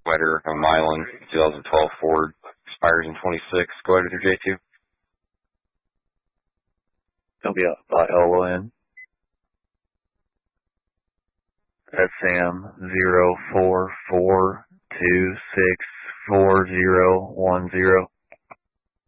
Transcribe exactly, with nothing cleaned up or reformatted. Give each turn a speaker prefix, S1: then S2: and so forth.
S1: Spider, a Milan, twenty twelve Ford, expires in twenty-six. Go ahead with your J two.
S2: It'll be a uh, L O N. That's Sam zero four four two six four zero one zero.